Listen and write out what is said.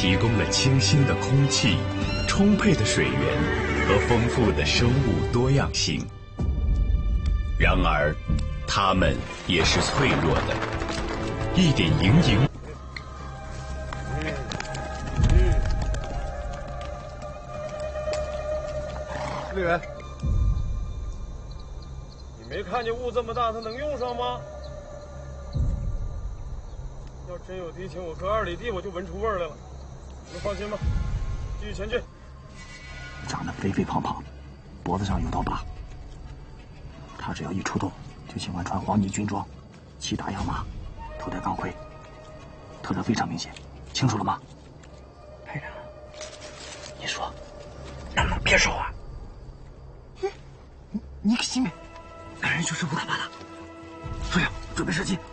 提供了清新的空气、充沛的水源和丰富的生物多样性。然而，它们也是脆弱的，一点营营。 队员，你没看见雾这么大，它能用上吗？要真有敌情，我隔2里地我就闻出味儿来了。你们放心吧，继续前进。 长得肥肥胖胖，脖子上有道疤。他只要一出动，就喜欢穿黄呢军装，骑大洋马，头戴钢盔，特征非常明显，清楚了吗？ 排长，你说能不能别说话？ 你可信没？那人就是吴大妈了。队长，准备射击。